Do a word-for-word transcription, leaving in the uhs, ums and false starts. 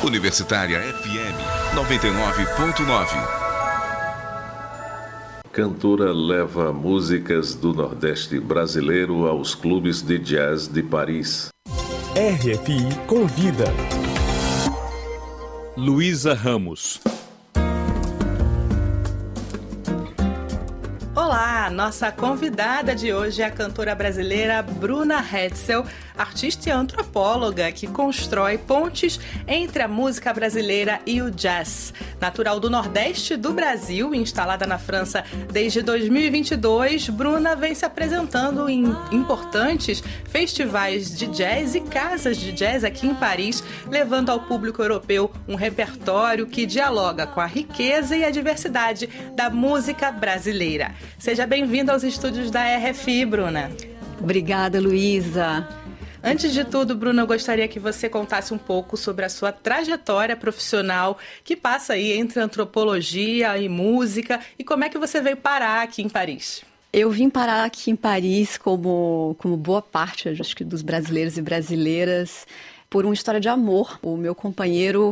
Universitária F M noventa e nove ponto nove. Cantora leva músicas do Nordeste brasileiro aos clubes de jazz de Paris. R F I convida. Luísa Ramos. Olá, nossa convidada de hoje é a cantora brasileira Bruna Hetzel, artista e antropóloga que constrói pontes entre a música brasileira e o jazz. Natural do Nordeste do Brasil e instalada na França desde dois mil e vinte e dois, Bruna vem se apresentando em importantes festivais de jazz e casas de jazz aqui em Paris, levando ao público europeu um repertório que dialoga com a riqueza e a diversidade da música brasileira. Seja bem-vinda aos estúdios da R F I, Bruna. Obrigada, Luísa. Antes de tudo, Bruna, eu gostaria que você contasse um pouco sobre a sua trajetória profissional, que passa aí entre antropologia e música, e como é que você veio parar aqui em Paris. Eu vim parar aqui em Paris, como, como boa parte, acho que, dos brasileiros e brasileiras, por uma história de amor. O meu companheiro